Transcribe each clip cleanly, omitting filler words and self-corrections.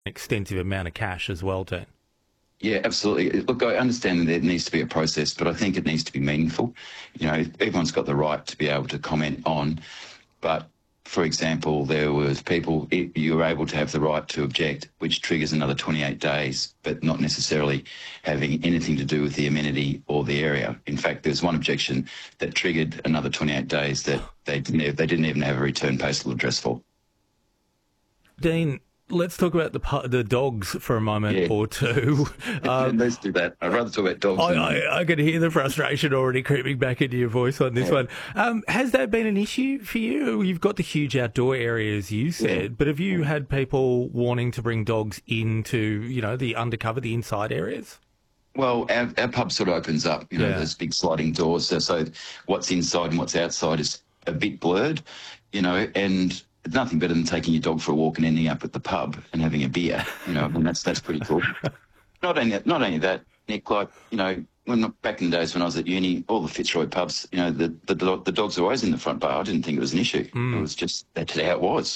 extensive amount of cash as well, Dean. Yeah, absolutely. Look, I understand that there needs to be a process, but I think it needs to be meaningful. Everyone's got the right to be able to comment on, but for example, there was people, you were able to have the right to object, which triggers another 28 days, but not necessarily having anything to do with the amenity or the area. In fact, there's one objection that triggered another 28 days that they didn't even have a return postal address for. Dean, let's talk about the dogs for a moment or two. Let's do that. I'd rather talk about dogs. I can hear the frustration already creeping back into your voice on this one. Has that been an issue for you? You've got the huge outdoor areas, you said, but have you had people wanting to bring dogs into, the undercover, the inside areas? Well, our pub sort of opens up, those big sliding doors. So what's inside and what's outside is a bit blurred, and it's nothing better than taking your dog for a walk and ending up at the pub and having a beer, and that's pretty cool. Not only that, Nick, back in the days when I was at uni, all the Fitzroy pubs, the dogs were always in the front bar. I didn't think it was an issue. It was just, that's how it was,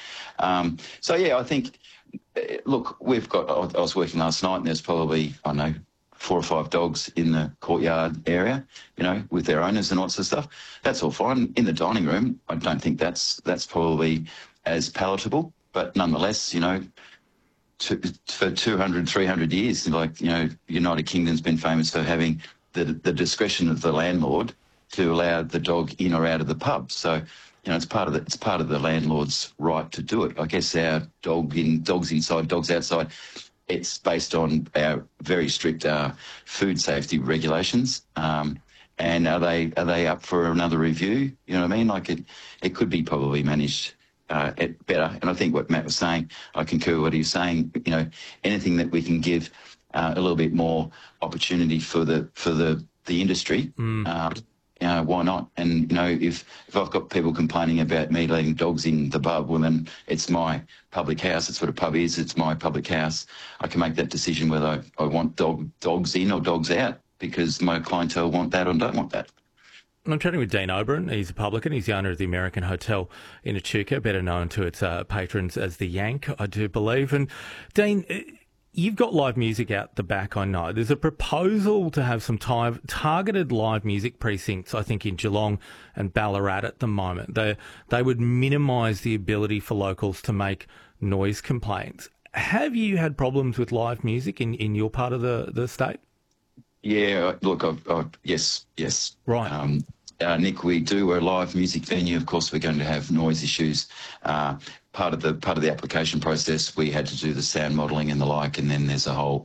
I think, look, I was working last night and there's probably, 4 or 5 dogs in the courtyard area, with their owners and all sorts of stuff. That's all fine. In the dining room, I don't think that's probably as palatable. But nonetheless, for 200, 300 years, United Kingdom's been famous for having the discretion of the landlord to allow the dog in or out of the pub. So, it's part of the landlord's right to do it. I guess our dogs inside, dogs outside. It's based on our very strict food safety regulations. And are they up for another review? You know what I mean? Like it could be probably managed better. And I think what Matt was saying, I concur with what he's saying. Anything that we can give a little bit more opportunity for the industry. Why not? And, if I've got people complaining about me letting dogs in the pub, well, then it's my public house. It's what a pub is. It's my public house. I can make that decision whether I want dogs in or dogs out because my clientele want that or don't want that. I'm chatting with Dean Oberon. He's a publican. He's the owner of the American Hotel in Echuca, better known to its patrons as the Yank, I do believe. And, Dean, you've got live music out the back, I know. There's a proposal to have some targeted live music precincts, I think, in Geelong and Ballarat at the moment. They would minimise the ability for locals to make noise complaints. Have you had problems with live music in your part of the state? Yeah, look, yes. Right. Nick, we do a live music venue. Of course, we're going to have noise issues. Part of the application process, we had to do the sound modelling and the like, and then there's a whole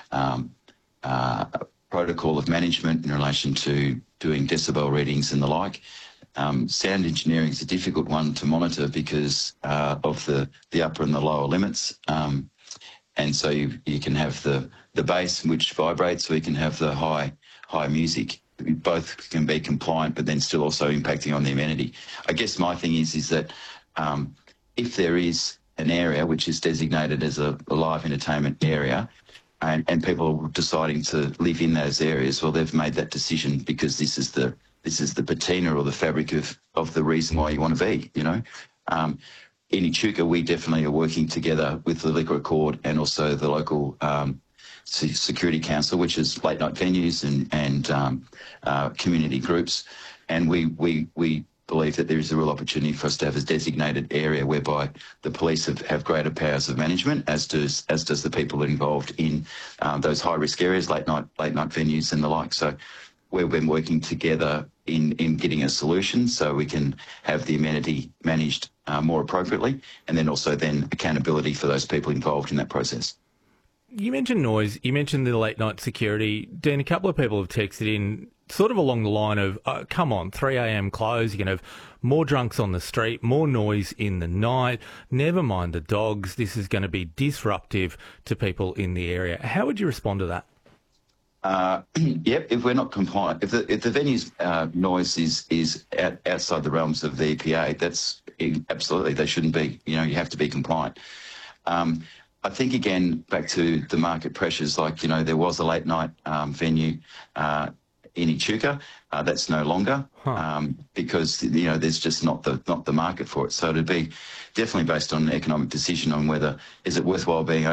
protocol of management in relation to doing decibel readings and the like. Sound engineering is a difficult one to monitor because of the upper and the lower limits. And so you can have the bass which vibrates, or you can have the high music. Both can be compliant, but then still also impacting on the amenity. I guess my thing is that if there is an area which is designated as a live entertainment area and people are deciding to live in those areas, well, they've made that decision because this is the patina or the fabric of the reason why you want to be, In Echuca, we definitely are working together with the Liquor Accord and also the local Security Council, which is late night venues and community groups. And we believe that there is a real opportunity for us to have a designated area whereby the police have greater powers of management, as does the people involved in those high risk areas, late night venues and the like. So we've been working together in getting a solution so we can have the amenity managed more appropriately, and then also accountability for those people involved in that process. You mentioned noise. You mentioned the late night security. Dan, a couple of people have texted in sort of along the line of, come on, 3 a.m. close, you can have more drunks on the street, more noise in the night, never mind the dogs, this is going to be disruptive to people in the area. How would you respond to that? Yep, if we're not compliant, if the venue's noise is outside the realms of the EPA, that's absolutely, they shouldn't be. You have to be compliant. I think, again, back to the market pressures, there was a late night venue in Echuca. That's no longer because there's just not the market for it. So it'd be definitely based on an economic decision on whether is it worthwhile being